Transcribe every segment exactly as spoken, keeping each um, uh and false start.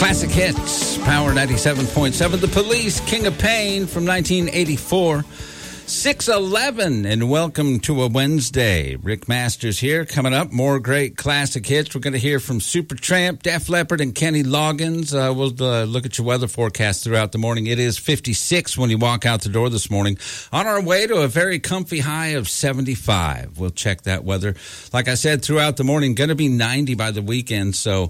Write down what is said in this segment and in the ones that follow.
Classic hits, Power ninety-seven point seven. The Police, King of Pain from nineteen eighty-four. six eleven, and welcome to a Wednesday. Rick Masters here. Coming up, more great classic hits. We're going to hear from Supertramp, Def Leppard, and Kenny Loggins. Uh, we'll uh, look at your weather forecast throughout the morning. It is fifty-six when you walk out the door this morning. On our way to a very comfy high of seventy-five. We'll check that weather. Like I said, throughout the morning, going to be ninety by the weekend, so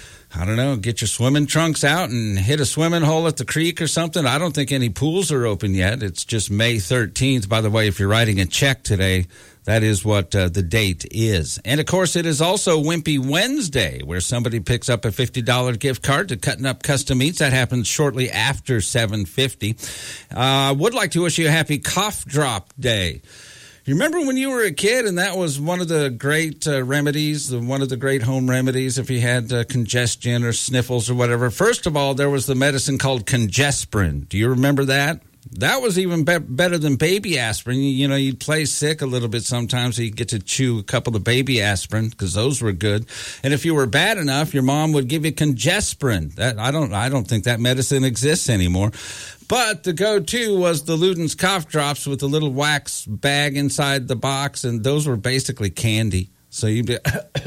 I don't know, get your swimming trunks out and hit a swimming hole at the creek or something. I don't think any pools are open yet. It's just May thirteenth. By the way, if you're writing a check today, that is what uh, the date is. And, of course, it is also Wimpy Wednesday, where somebody picks up a fifty dollars gift card to Cutting Up Custom Eats. That happens shortly after seven fifty. I uh, would like to wish you a happy Cough Drop Day. You remember when you were a kid, and that was one of the great uh, remedies, the, one of the great home remedies if you had uh, congestion or sniffles or whatever? First of all, there was the medicine called Congespryn. Do you remember that? That was even be- better than baby aspirin. You, you know, you'd play sick a little bit sometimes, so you'd get to chew a couple of baby aspirin because those were good. And if you were bad enough, your mom would give you Congespryn. That I don't, I don't think that medicine exists anymore. But the go-to was the Luden's cough drops with the little wax bag inside the box, and those were basically candy. So you'd be,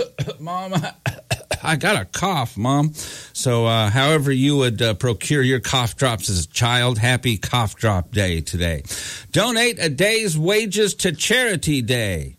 Mom, I got a cough, Mom. So uh, however you would uh, procure your cough drops as a child, happy Cough Drop Day today. Donate a day's wages to Charity Day.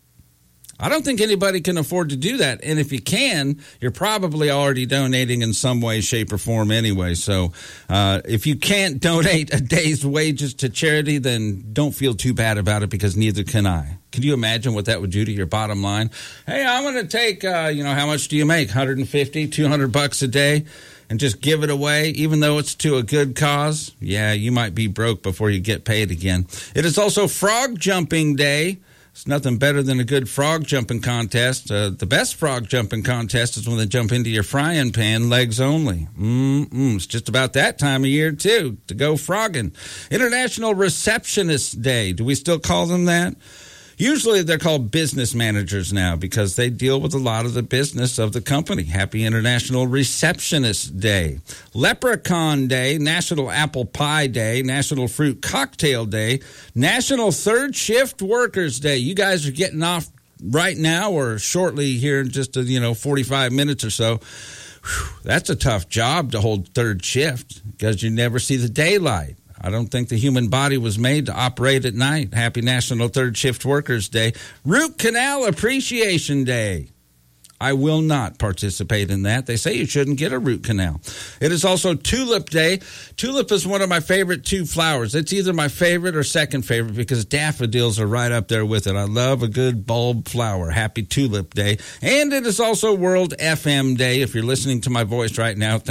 I don't think anybody can afford to do that. And if you can, you're probably already donating in some way, shape, or form anyway. So uh, if you can't donate a day's wages to charity, then don't feel too bad about it, because neither can I. Can you imagine what that would do to your bottom line? Hey, I'm going to take, uh, you know, how much do you make? one hundred fifty, two hundred bucks a day, and just give it away, even though it's to a good cause? Yeah, you might be broke before you get paid again. It is also Frog Jumping Day. It's nothing better than a good frog jumping contest. Uh, the best frog jumping contest is when they jump into your frying pan, legs only. Mm-mm. It's just about that time of year, too, to go frogging. International Receptionist Day. Do we still call them that? Usually they're called business managers now, because they deal with a lot of the business of the company. Happy International Receptionist Day. Leprechaun Day, National Apple Pie Day, National Fruit Cocktail Day, National Third Shift Workers Day. You guys are getting off right now or shortly here in just, a, you know, forty-five minutes or so. Whew, that's a tough job to hold third shift, because you never see the daylight. I don't think the human body was made to operate at night. Happy National Third Shift Workers Day. Root Canal Appreciation Day. I will not participate in that. They say you shouldn't get a root canal. It is also Tulip Day. Tulip is one of my favorite two flowers. It's either my favorite or second favorite, because daffodils are right up there with it. I love a good bulb flower. Happy Tulip Day. And it is also World F M Day. If you're listening to my voice right now,